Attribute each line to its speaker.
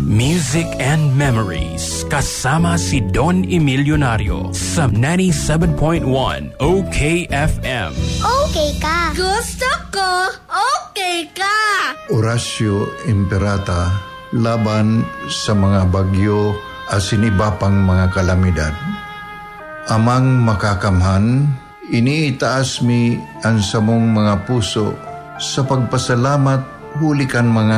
Speaker 1: Music and Memories kasama si Don Emilionario sa 97.1 OKFM.
Speaker 2: Okay ka.
Speaker 3: Gusto ko, okay ka.
Speaker 4: Horacio Imperata laban sa mga bagyo asin iba pang mga kalamidad. Amang makakamhan, iniitaas mi ang samong mga puso sa pagpasalamat hulikan mga